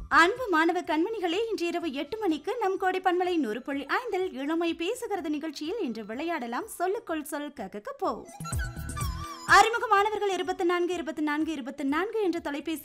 அன்பு மாணவ கண்மணிகளே, இன்று இரவு 8 மணிக்கு நம் கோடி பண்பலை 100.5 இளமை பேசுகிறது நிகழ்ச்சியில் இன்று விளையாடலாம். சொல்லுக்குள் சொல் கக்கக்கப்போ. அறிமுக மாணவர்கள் 24 24 24 என்ற தொலைபேசி